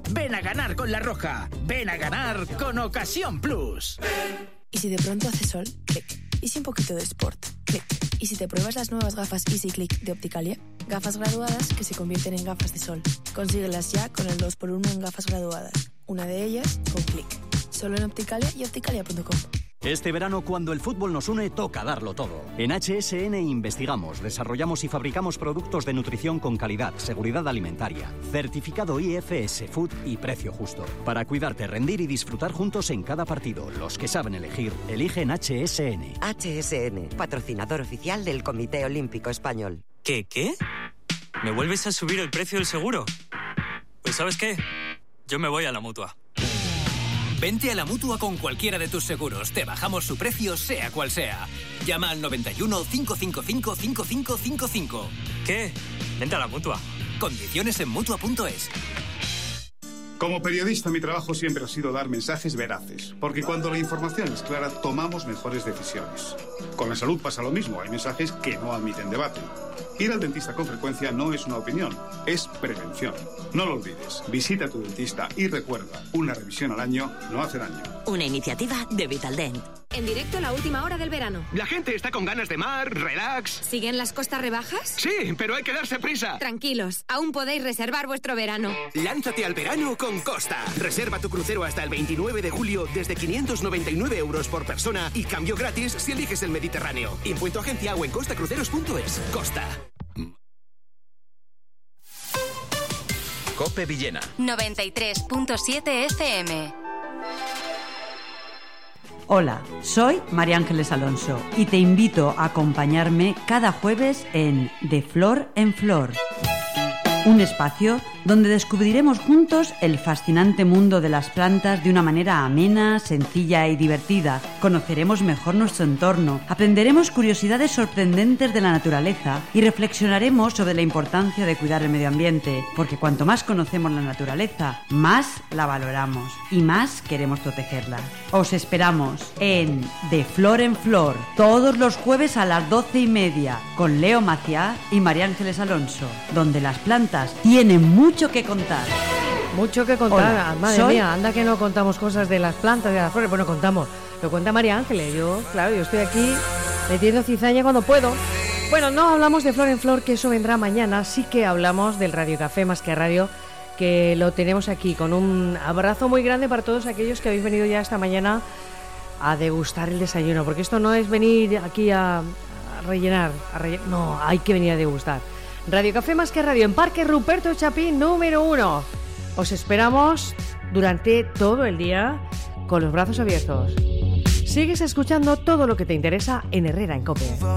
Ven a ganar con La Roja. Ven a ganar con Ocasión Plus. ¿Y si de pronto hace sol? Clic. ¿Y si un poquito de sport? Clic. ¿Y si te pruebas las nuevas gafas Easy Click de Opticalia? Gafas graduadas que se convierten en gafas de sol. Consíguelas ya con el 2x1 en gafas graduadas. Una de ellas con Clic. Solo en Opticalia y opticalia.com. Este verano, cuando el fútbol nos une, toca darlo todo. En HSN investigamos, desarrollamos y fabricamos productos de nutrición con calidad, seguridad alimentaria, certificado IFS Food y precio justo. Para cuidarte, rendir y disfrutar juntos en cada partido. Los que saben elegir, eligen HSN. HSN, patrocinador oficial del Comité Olímpico Español. ¿Qué? ¿Me vuelves a subir el precio del seguro? Pues ¿sabes qué? Yo me voy a la Mutua. Vente a la Mutua con cualquiera de tus seguros. Te bajamos su precio, sea cual sea. Llama al 91 555 5555. ¿Qué? Vente a la Mutua. Condiciones en Mutua.es. Como periodista, mi trabajo siempre ha sido dar mensajes veraces, porque cuando la información es clara, tomamos mejores decisiones. Con la salud pasa lo mismo, hay mensajes que no admiten debate. Ir al dentista con frecuencia no es una opinión, es prevención. No lo olvides, visita a tu dentista y recuerda, una revisión al año no hace daño. Una iniciativa de Vitaldent. En directo la última hora del verano. La gente está con ganas de mar, relax. ¿Siguen las costas rebajas? Sí, pero hay que darse prisa. Tranquilos, aún podéis reservar vuestro verano. Lánzate al verano con Costa. Reserva tu crucero hasta el 29 de julio desde 599 euros por persona y cambio gratis si eliges el Mediterráneo. Info en tu agencia o en costacruceros.es. Costa. COPE Villena 93.7 FM. Hola, soy María Ángeles Alonso y te invito a acompañarme cada jueves en De Flor en Flor. Un espacio donde descubriremos juntos el fascinante mundo de las plantas de una manera amena, sencilla y divertida. Conoceremos mejor nuestro entorno, aprenderemos curiosidades sorprendentes de la naturaleza y reflexionaremos sobre la importancia de cuidar el medio ambiente, porque cuanto más conocemos la naturaleza, más la valoramos y más queremos protegerla. Os esperamos en De Flor en Flor, todos los jueves a las 12:30, con Leo Maciá y María Ángeles Alonso, donde las plantas tienen mucho que contar. Mucho que contar. Hola, madre mía, anda que no contamos cosas de las plantas, de las flores. Bueno, contamos. Lo cuenta María Ángeles. Yo estoy aquí metiendo cizaña cuando puedo. Bueno, no hablamos de Flor en Flor, que eso vendrá mañana. Sí que hablamos del Radio Café Más que Radio, que lo tenemos aquí, con un abrazo muy grande para todos aquellos que habéis venido ya esta mañana a degustar el desayuno, porque esto no es venir aquí a rellenar, no, hay que venir a degustar. Radio Café Más que Radio en Parque Ruperto Chapín número 1. Os esperamos durante todo el día con los brazos abiertos. Sigues escuchando todo lo que te interesa en Herrera en COPE.